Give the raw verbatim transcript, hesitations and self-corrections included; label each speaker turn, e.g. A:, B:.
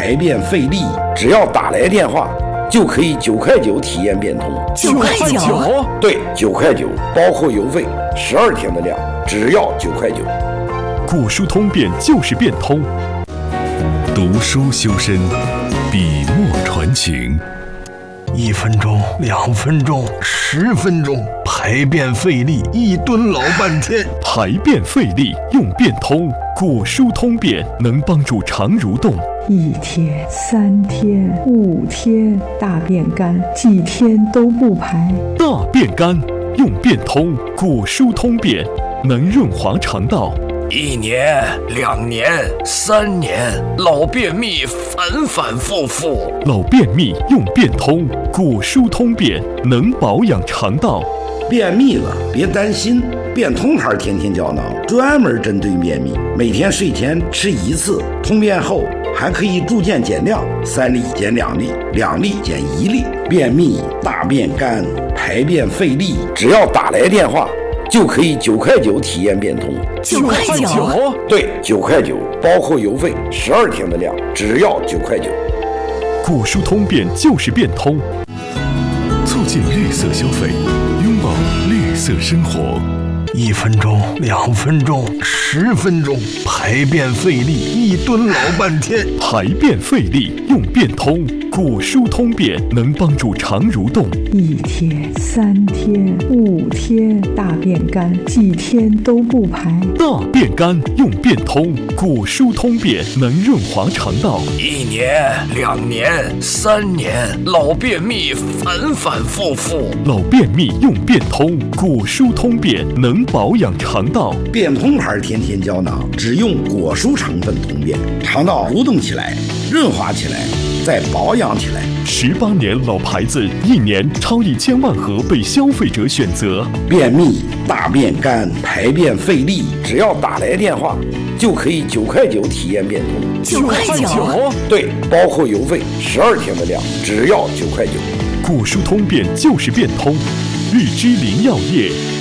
A: 排便费力，只要打来电话就可以九块九体验变通。
B: 九块九？
A: 对，九块九，包括邮费，十二天的量，只要九块九。
C: 果蔬通便就是变通。读书修身，笔墨传情。
D: 一分钟，两分钟，十分钟，排便费力，一蹲老半天。
C: 排便费力用变通，果蔬通便能帮助肠蠕动。
E: 一天、三天、五天，大便干，几天都不排。
C: 大便干用变通，果蔬通便能润滑肠道。
F: 一年、两年、三年，老便秘反反复复。
C: 老便秘用变通，果蔬通便能保养肠道。
A: 便秘了别担心，变通牌天天胶囊专门针对便秘，每天睡前吃一次，通便后还可以逐渐减量，三粒减两粒，两粒减一粒。便秘、大便干、排便费力，只要打来电话就可以九块九体验变通。
B: 九块九？
A: 对，九块九，包括邮费，十二天的量，只要九块九。
C: 果蔬通便就是变通，促进绿色消费，拥抱绿色生活。
D: 一分钟，两分钟，十分钟，排便费力，一蹲老半天。
C: 排便费力用变通，果蔬通便能帮助肠蠕动。
E: 一天、三天、五天，大便干，几天都不排。
C: 大便干用变通，果蔬通便能润滑肠道。
F: 一年、两年、三年，老便秘反反复复。
C: 老便秘用变通，果蔬通便能保养肠道。
A: 变通牌天天胶囊只用果蔬成分通便，肠道蠕动起来，润滑起来，再保养起来。
C: 十八年老牌子，一年超一千万盒被消费者选择。
A: 便秘、大便干、排便费力，只要打来电话就可以九块九体验变通。
B: 九块九？
A: 对，包括邮费，十二天的量，只要九块九。
C: 果蔬通便就是变通，日之林药业。